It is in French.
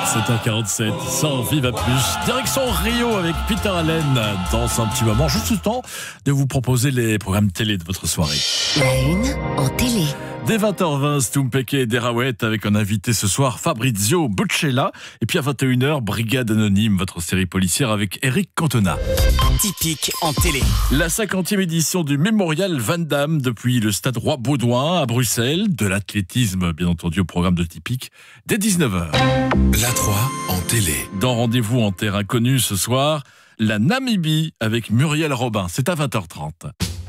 7h47, ça en vie va plus. Direction Rio avec Peter Allen dans un petit moment, juste le temps de vous proposer les programmes télé de votre soirée. La une en télé. Dès 20h20, Stumpeke et Derawet avec un invité ce soir, Fabrizio Buccella. Et puis à 21h, Brigade Anonyme, votre série policière avec Eric Cantona. Typique en télé. La 50e édition du Mémorial Van Damme depuis le stade Roi-Baudouin à Bruxelles. De l'athlétisme, bien entendu, au programme de Typique, dès 19h. La 3 en télé. Dans Rendez-vous en terre inconnue ce soir, la Namibie avec Muriel Robin. C'est à 20h30.